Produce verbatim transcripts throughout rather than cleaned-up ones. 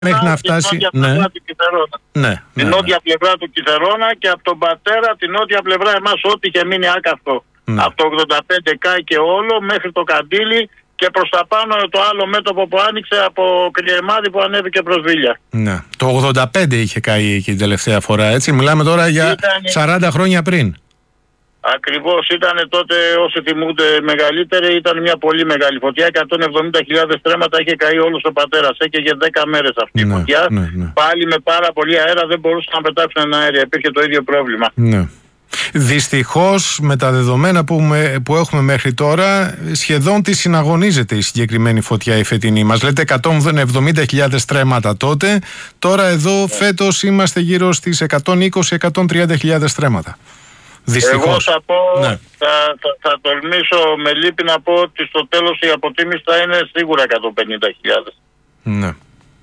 μέχρι να φτάσει. Την ναι. νότια του Κιθερώνα. Ναι, την ναι, νότια ναι. πλευρά του Κιθερώνα και από τον πατέρα την νότια πλευρά εμάς ό,τι είχε μείνει άκαυτο. Ναι. Από το ογδόντα πέντε κάει και όλο μέχρι το Καντήλι και προς τα πάνω το άλλο μέτωπο που άνοιξε από Κρυεμάδι που ανέβηκε προς Βίλια. Ναι. Το ογδόντα πέντε είχε καεί εκεί την τελευταία φορά, έτσι. Μιλάμε τώρα για Ήτανε... σαράντα χρόνια πριν. Ακριβώς, ήταν τότε, όσοι θυμούνται μεγαλύτεροι, ήταν μια πολύ μεγάλη φωτιά. εκατόν εβδομήντα χιλιάδες στρέμματα είχε καεί όλος ο πατέρας. Έκαιγε δέκα μέρες αυτή Ναι, η φωτιά. ναι, ναι. Πάλι με πάρα πολύ αέρα, δεν μπορούσαν να πετάξουν ένα αέρια. Υπήρχε το ίδιο πρόβλημα. Ναι. Δυστυχώς με τα δεδομένα που, με, που έχουμε μέχρι τώρα σχεδόν τη συναγωνίζεται η συγκεκριμένη φωτιά η φετινή. Μας λέτε εκατόν εβδομήντα χιλιάδες στρέμματα τότε. Τώρα εδώ ναι. φέτος είμαστε γύρω στις εκατόν είκοσι με εκατόν τριάντα χιλιάδες στρέμματα. Δυστυχώς. Εγώ θα πω, ναι. θα, θα, θα τολμήσω με λύπη να πω ότι στο τέλος η αποτίμηση θα είναι σίγουρα εκατόν πενήντα χιλιάδες. Ναι.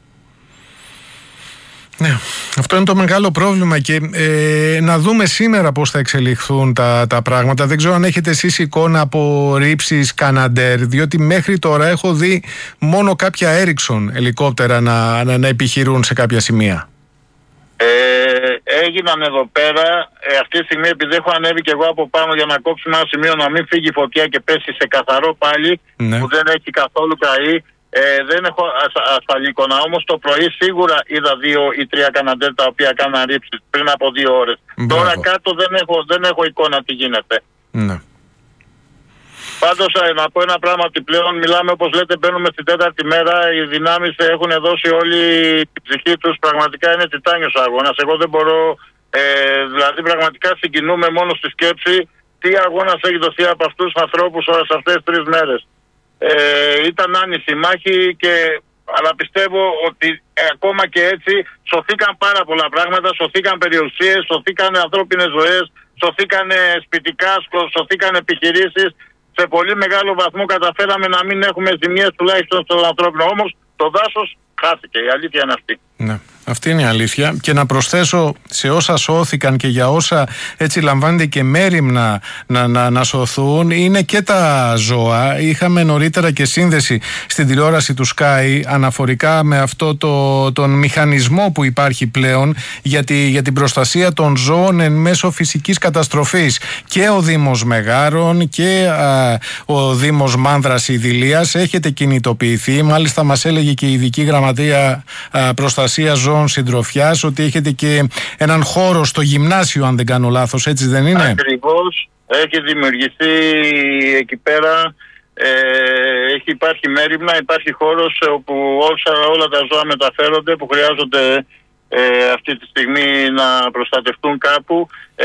Ναι, αυτό είναι το μεγάλο πρόβλημα και ε, να δούμε σήμερα πώς θα εξελιχθούν τα, τα πράγματα. Δεν ξέρω αν έχετε εσείς εικόνα από ρήψεις Canadair, διότι μέχρι τώρα έχω δει μόνο κάποια Ericsson ελικόπτερα να, να, να επιχειρούν σε κάποια σημεία. Ε, έγιναν εδώ πέρα, ε, αυτή τη στιγμή επειδή έχω ανέβει και εγώ από πάνω για να κόψουμε ένα σημείο να μην φύγει η φωτιά και πέσει σε καθαρό πάλι, ναι. που δεν έχει καθόλου καεί. Ε, δεν έχω ασφαλή εικόνα, όμως το πρωί σίγουρα είδα δύο ή τρία Canadair τα οποία κάναν ρήψεις πριν από δύο ώρες. Μπράβο. Τώρα κάτω δεν έχω, δεν έχω εικόνα τι γίνεται. Ναι. Πάντως να πω ένα πράγμα ότι πλέον μιλάμε, όπως λέτε, μπαίνουμε στην τέταρτη μέρα, οι δυνάμεις έχουν δώσει όλη την ψυχή τους, πραγματικά είναι τιτάνιος ο αγώνας. Εγώ δεν μπορώ, ε, δηλαδή πραγματικά συγκινούμε μόνο στη σκέψη τι αγώνας έχει δοθεί από αυτούς τους ανθρώπους σε αυτές τις τρεις μέρες. Ε, ήταν άνηση μάχη, και, αλλά πιστεύω ότι ε, ακόμα και έτσι σωθήκαν πάρα πολλά πράγματα, σωθήκαν περιουσίες, σωθήκαν ανθρώπινες ζωές, σωθήκαν σπιτικά, σωθήκαν επιχειρήσεις. Σε πολύ μεγάλο βαθμό καταφέραμε να μην έχουμε ζημίες τουλάχιστον στο ανθρώπινο, όμως το δάσος χάθηκε, η αλήθεια είναι αυτή. Ναι. Αυτή είναι η αλήθεια. Και να προσθέσω σε όσα σώθηκαν και για όσα έτσι λαμβάνεται και μέριμνα να, να, να σωθούν, είναι και τα ζώα. Είχαμε νωρίτερα και σύνδεση στην τηλεόραση του Sky αναφορικά με αυτό το, τον μηχανισμό που υπάρχει πλέον για, τη, για την προστασία των ζώων εν μέσω φυσικής καταστροφής. Και ο Δήμος Μεγάρων και α, ο Δήμος Μάνδρας Ιδηλίας έχετε κινητοποιηθεί. Μάλιστα μας έλεγε και η Ειδική Γραμματεία α, Προστασίας Ζώων Συντροφιάς ότι έχετε και έναν χώρο στο γυμνάσιο, αν δεν κάνω λάθος, έτσι δεν είναι? Ακριβώς, έχει δημιουργηθεί εκεί πέρα, ε, έχει υπάρχει μέριμνα, υπάρχει χώρος όπου όσα, όλα τα ζώα μεταφέρονται που χρειάζονται ε, αυτή τη στιγμή να προστατευτούν κάπου. Ε,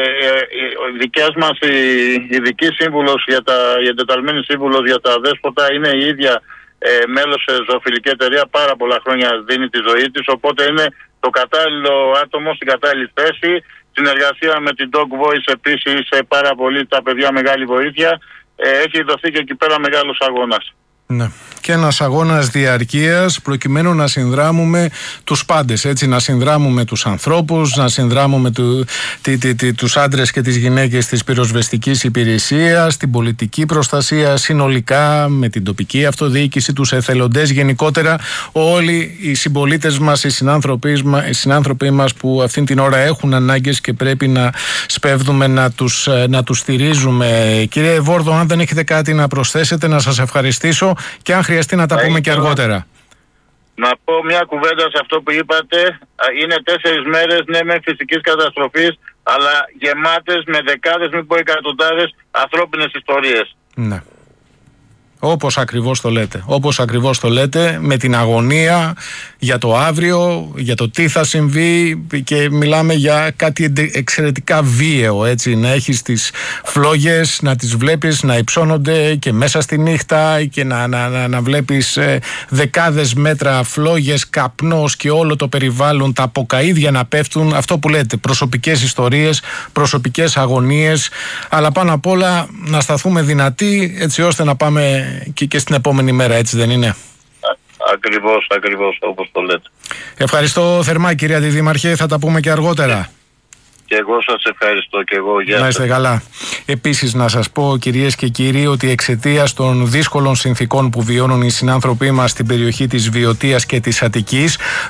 η δικιάς μας η ειδική σύμβουλος για τα, η εντεταλμένη σύμβουλος για τα δέσποτα είναι η ίδια Ε, μέλος σε ζωοφιλική εταιρεία, πάρα πολλά χρόνια δίνει τη ζωή της, οπότε είναι το κατάλληλο άτομο στην κατάλληλη θέση. Συνεργασία με την Dog Voice επίσης, σε πάρα πολύ τα παιδιά, μεγάλη βοήθεια. Ε, έχει δοθεί και εκεί πέρα μεγάλος αγώνας. Ναι. Και ένας αγώνας διαρκείας προκειμένου να συνδράμουμε τους πάντες, έτσι, να συνδράμουμε τους ανθρώπους, να συνδράμουμε του, τι, τι, τι, τους άντρες και τις γυναίκες της πυροσβεστικής υπηρεσίας, την πολιτική προστασία συνολικά, με την τοπική αυτοδιοίκηση, τους εθελοντές γενικότερα, όλοι οι συμπολίτες μας, οι συνάνθρωποι, οι συνάνθρωποι μας που αυτήν την ώρα έχουν ανάγκες και πρέπει να σπέβδουμε να τους, να τους στηρίζουμε. Κύριε Βόρδο, αν δεν έχετε κάτι να προσθέσετε, να σας ευχαριστήσω και αν χρειαστεί να τα πούμε και αργότερα. Να πω μια κουβέντα σε αυτό που είπατε. Είναι τέσσερις μέρες, ναι, με φυσικής καταστροφής, αλλά γεμάτες με δεκάδες, μην πω εκατοντάδες ανθρώπινες ιστορίες. Ναι. Όπως ακριβώς το λέτε. Όπως ακριβώς το λέτε, με την αγωνία για το αύριο, για το τι θα συμβεί, και μιλάμε για κάτι εξαιρετικά βίαιο, έτσι, να έχεις τις φλόγες, να τις βλέπεις να υψώνονται και μέσα στη νύχτα και να, να, να, να βλέπεις ε, δεκάδες μέτρα φλόγες, καπνός και όλο το περιβάλλον, τα αποκαΐδια να πέφτουν. Αυτό που λέτε, προσωπικές ιστορίες, προσωπικές αγωνίες, αλλά πάνω απ' όλα να σταθούμε δυνατοί, έτσι ώστε να πάμε και, και στην επόμενη μέρα, έτσι δεν είναι? Ακριβώς, ακριβώς όπως το λέτε. Ευχαριστώ θερμά, κυρία Δήμαρχε, θα τα πούμε και αργότερα. Και εγώ σας ευχαριστώ και εγώ. Γεια σας. Να είστε καλά. Επίσης να σας πω, κυρίες και κύριοι, ότι εξαιτίας των δύσκολων συνθήκων που βιώνουν οι συνάνθρωποι μας στην περιοχή της Βιωτίας και της Αττικής,